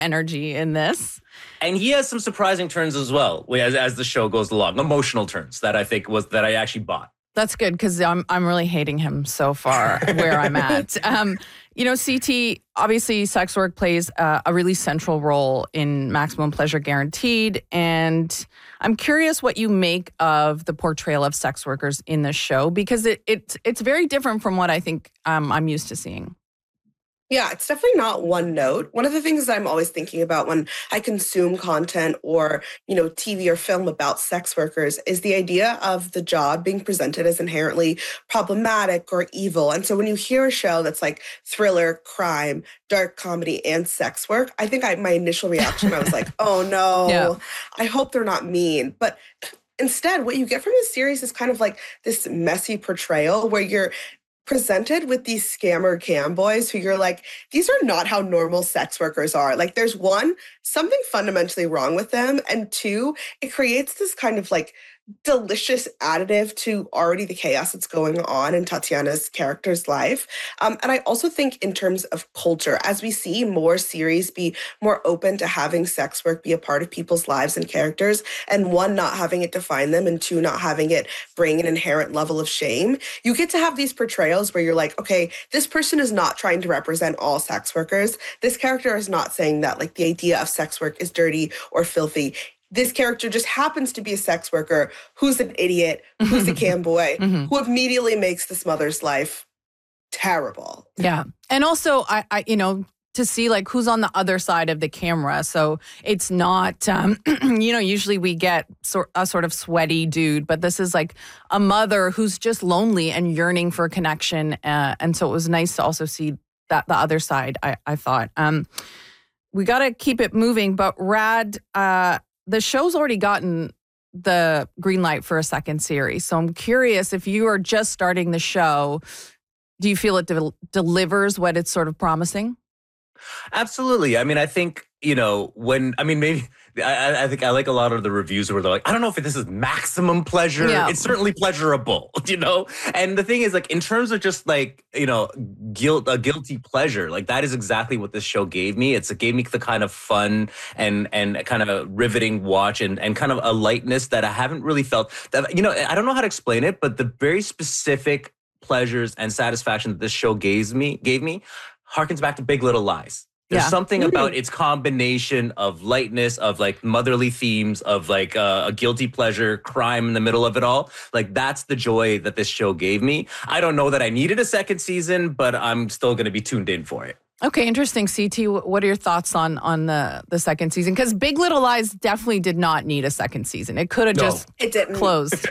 energy in this. And he has some surprising turns as well as the show goes along. Emotional turns that I think that I actually bought. That's good because I'm really hating him so far where I'm at. CT, obviously sex work plays a really central role in Maximum Pleasure Guaranteed. And I'm curious what you make of the portrayal of sex workers in the show, because it's very different from what I think I'm used to seeing. Yeah, it's definitely not one note. One of the things that I'm always thinking about when I consume content or, TV or film about sex workers is the idea of the job being presented as inherently problematic or evil. And so when you hear a show that's like thriller, crime, dark comedy, and sex work, I think my initial reaction, I was like, oh no, yeah. I hope they're not mean. But instead, what you get from this series is kind of like this messy portrayal where you're presented with these scammer cam boys who you're like, these are not how normal sex workers are. Like, there's one, something fundamentally wrong with them. And two, it creates this kind of like delicious additive to already the chaos that's going on in Tatiana's character's life. And I also think in terms of culture, as we see more series be more open to having sex work be a part of people's lives and characters, and one, not having it define them, and two, not having it bring an inherent level of shame, you get to have these portrayals where you're like, okay, this person is not trying to represent all sex workers. This character is not saying that like the idea of sex work is dirty or filthy. This character just happens to be a sex worker who's an idiot, who's a cam boy, who immediately makes this mother's life terrible. Yeah. And also, I to see like who's on the other side of the camera. So it's not, usually we get a sort of sweaty dude, but this is like a mother who's just lonely and yearning for a connection. And so it was nice to also see that the other side, I thought. We got to keep it moving, but Rad, the show's already gotten the green light for a second series. So I'm curious, if you are just starting the show, do you feel it delivers what it's sort of promising? Absolutely. I mean, I think, maybe I think I like a lot of the reviews where they're like, I don't know if this is maximum pleasure. Yeah. It's certainly pleasurable, And the thing is, like, in terms of just like, a guilty pleasure, like that is exactly what this show gave me. It gave me the kind of fun and kind of riveting watch and kind of a lightness that I haven't really felt. That, I don't know how to explain it, but the very specific pleasures and satisfaction that this show gave me harkens back to Big Little Lies. There's something about its combination of lightness, of like motherly themes, of like a guilty pleasure, crime in the middle of it all. Like that's the joy that this show gave me. I don't know that I needed a second season, but I'm still going to be tuned in for it. Okay, interesting. CT, what are your thoughts on the second season? Because Big Little Lies definitely did not need a second season. It could have it didn't. Closed.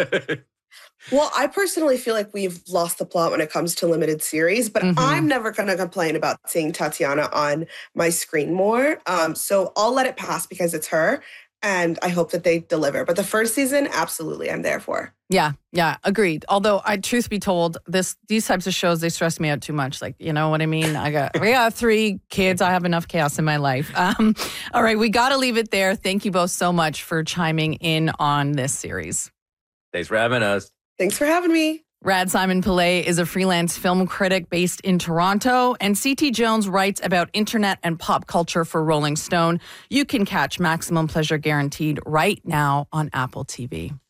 Well, I personally feel like we've lost the plot when it comes to limited series, but I'm never going to complain about seeing Tatiana on my screen more. So I'll let it pass because it's her, and I hope that they deliver. But the first season, absolutely, I'm there for. Yeah, agreed. Although, truth be told, these types of shows, they stress me out too much. Like, you know what I mean? We got 3 kids. I have enough chaos in my life. All right, we got to leave it there. Thank you both so much for chiming in on this series. Thanks for having us. Thanks for having me. Rad Simon Pillay is a freelance film critic based in Toronto, and CT Jones writes about internet and pop culture for Rolling Stone. You can catch Maximum Pleasure Guaranteed right now on Apple TV.